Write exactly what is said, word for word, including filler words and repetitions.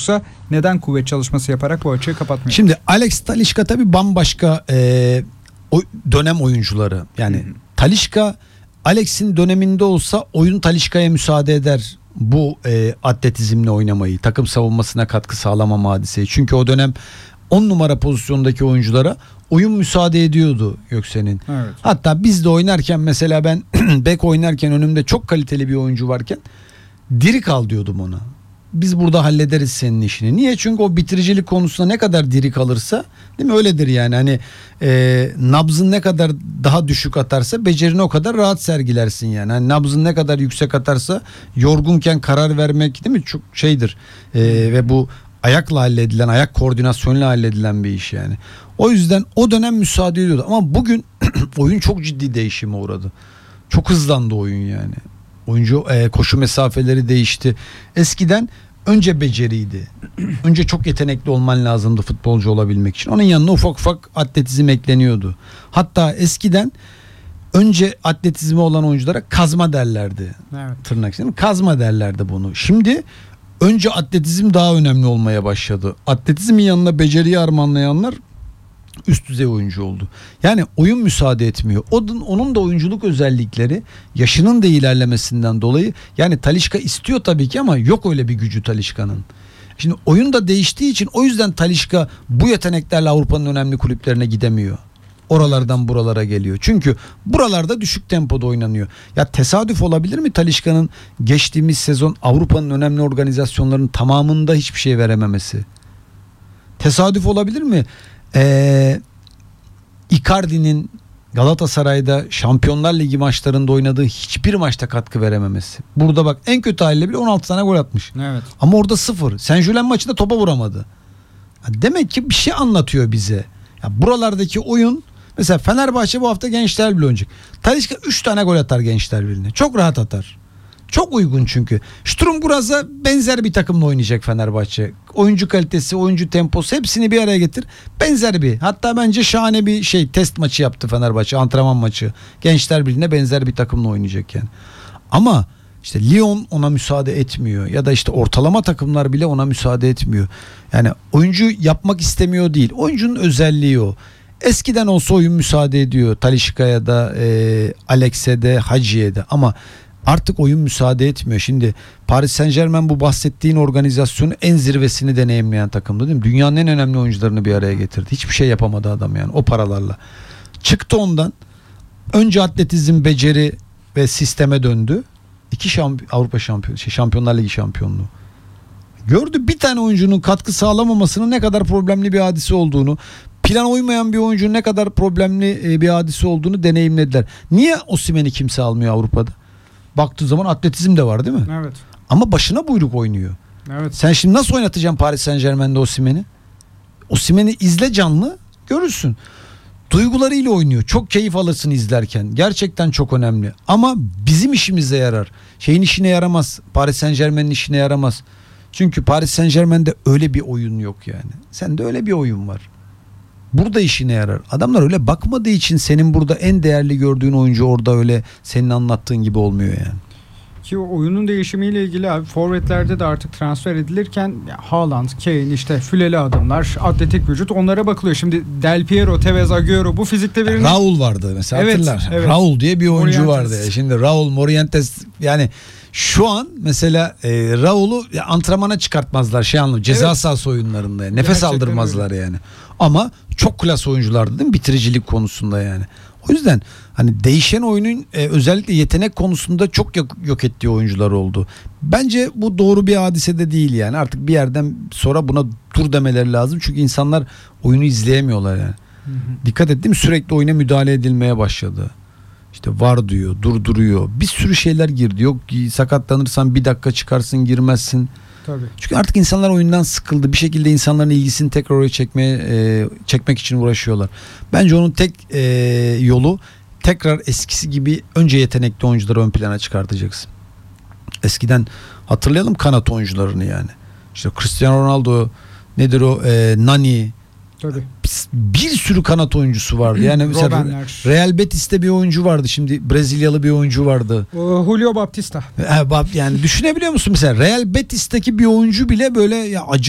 yoksa neden kuvvet çalışması yaparak bu açığı kapatmıyor? Şimdi Alex Talisca tabii bambaşka e, o dönem oyuncuları. Yani Hı-hı. Talisca Alex'in döneminde olsa oyun Talisca'ya müsaade eder bu e, atletizmle oynamayı, takım savunmasına katkı sağlamama hadiseyi. Çünkü o dönem on numara pozisyondaki oyunculara oyun müsaade ediyordu Göksen'in. Evet. Hatta biz de oynarken mesela ben bek oynarken önümde çok kaliteli bir oyuncu varken diri kal diyordum ona. Biz burada hallederiz senin işini. Niye? Çünkü o bitiricilik konusunda ne kadar diri kalırsa, değil mi? Öyledir yani. Hani e, nabzın ne kadar daha düşük atarsa becerini o kadar rahat sergilersin yani. Hani nabzın ne kadar yüksek atarsa yorgunken karar vermek, değil mi? Çok şeydir. E, ve bu ayakla halledilen, ayak koordinasyonuyla halledilen bir iş yani. O yüzden o dönem müsaade ediyordu. Ama bugün oyun çok ciddi değişime uğradı. Çok hızlandı oyun yani. Oyuncu e, koşu mesafeleri değişti. Eskiden önce beceriydi. Önce çok yetenekli olman lazımdı futbolcu olabilmek için. Onun yanına ufak ufak atletizm ekleniyordu. Hatta eskiden önce atletizmi olan oyunculara kazma derlerdi. Evet. Tırnak içinde kazma derlerdi bunu. Şimdi önce atletizm daha önemli olmaya başladı. Atletizmin yanına beceriyi harmanlayanlar üst düzey oyuncu oldu. Yani oyun müsaade etmiyor. Onun, onun da oyunculuk özellikleri yaşının da ilerlemesinden dolayı, yani Talisca istiyor tabii ki ama yok öyle bir gücü Talisca'nın. Şimdi oyun da değiştiği için o yüzden Talisca bu yeteneklerle Avrupa'nın önemli kulüplerine gidemiyor. Oralardan buralara geliyor. Çünkü buralarda düşük tempoda oynanıyor. Ya tesadüf olabilir mi Talisca'nın geçtiğimiz sezon Avrupa'nın önemli organizasyonlarının tamamında hiçbir şey verememesi? Tesadüf olabilir mi? Ee, Icardi'nin Galatasaray'da Şampiyonlar Ligi maçlarında oynadığı hiçbir maçta katkı verememesi. Burada bak en kötü haliyle bile on altı tane gol atmış. Evet. Ama orada sıfır. Saint-Gilloise maçında topa vuramadı. Demek ki bir şey anlatıyor bize. Ya buralardaki oyun, mesela Fenerbahçe bu hafta Gençler Birliği oynayacak. Talisca üç tane gol atar Gençler Birliği'ne. Çok rahat atar. Çok uygun çünkü. Sturm Graz'a benzer bir takımla oynayacak Fenerbahçe. Oyuncu kalitesi, oyuncu temposu hepsini bir araya getir. Benzer bir. Hatta bence şahane bir şey test maçı yaptı Fenerbahçe. Antrenman maçı. Gençler Birliği'ne benzer bir takımla oynayacak yani. Ama işte Lyon ona müsaade etmiyor. Ya da işte ortalama takımlar bile ona müsaade etmiyor. Yani oyuncu yapmak istemiyor değil. Oyuncunun özelliği o. Eskiden olsa oyun müsaade ediyor. Talisca'ya da, e, Alex'e de, Hacı'ya da. Ama artık oyun müsaade etmiyor. Şimdi Paris Saint-Germain bu bahsettiğin organizasyonun en zirvesini deneyimleyen takımdı, değil mi? Dünyanın en önemli oyuncularını bir araya getirdi. Hiçbir şey yapamadı adam yani o paralarla. Çıktı ondan. Önce atletizm, beceri ve sisteme döndü. İki şamp- Avrupa şampiyon, şey, Şampiyonlar Ligi şampiyonluğu. Gördü bir tane oyuncunun katkı sağlamamasının ne kadar problemli bir hadise olduğunu, plan uymayan bir oyuncunun ne kadar problemli bir hadise olduğunu deneyimlediler. Niye Osimhen'i kimse almıyor Avrupa'da? Baktığı zaman atletizm de var, değil mi? Evet. Ama başına buyruk oynuyor. Evet. Sen şimdi nasıl oynatacaksın Paris Saint-Germain'de Osimhen'i? Osimhen'i izle canlı, görürsün. Duygularıyla oynuyor. Çok keyif alırsın izlerken. Gerçekten çok önemli. Ama bizim işimize yarar. Şeyin işine yaramaz. Paris Saint-Germain'in işine yaramaz. Çünkü Paris Saint-Germain'de öyle bir oyun yok yani. Sende öyle bir oyun var. Burada işine yarar. Adamlar öyle bakmadığı için senin burada en değerli gördüğün oyuncu orada öyle senin anlattığın gibi olmuyor yani. Ki o oyunun değişimiyle ilgili abi forvetlerde de artık transfer edilirken ya Haaland, Kane, işte füleli adımlar, atletik vücut, onlara bakılıyor. Şimdi Del Piero, Tevez, Agüero bu fizikte birini... Raul vardı mesela, evet, hatırlar. Evet. Raul diye bir oyuncu Morientes. vardı. Şimdi Raul, Morientes, yani şu an mesela e, Raul'u antrenmana çıkartmazlar şey anlamı. Ceza evet. sahası oyunlarında. Yani. Nefes gerçekten aldırmazlar öyle. Yani. Ama çok klas oyunculardı, değil mi? Bitiricilik konusunda yani. O yüzden hani değişen oyunun e, özellikle yetenek konusunda çok yok, yok ettiği oyuncular oldu. Bence bu doğru bir hadise de değil yani. Artık bir yerden sonra buna dur demeleri lazım. Çünkü insanlar oyunu izleyemiyorlar yani. Hı hı. Dikkat ettim, sürekli oyuna müdahale edilmeye başladı. İşte var diyor, durduruyor. Bir sürü şeyler girdi. Yok sakatlanırsan bir dakika çıkarsın, girmezsin. Tabii. Çünkü artık insanlar oyundan sıkıldı. Bir şekilde insanların ilgisini tekrar oraya çekmeye e, çekmek için uğraşıyorlar. Bence onun tek e, yolu tekrar eskisi gibi önce yetenekli oyuncuları ön plana çıkartacaksın. Eskiden hatırlayalım kanat oyuncularını yani. İşte Cristiano Ronaldo, nedir o, e, Nani. Tabii. Bir sürü kanat oyuncusu vardı. Yani mesela Robbenler. Real Betis'te bir oyuncu vardı. Şimdi Brezilyalı bir oyuncu vardı. O, Julio Baptista. Yani düşünebiliyor musun mesela Real Betis'teki bir oyuncu bile böyle ya acayip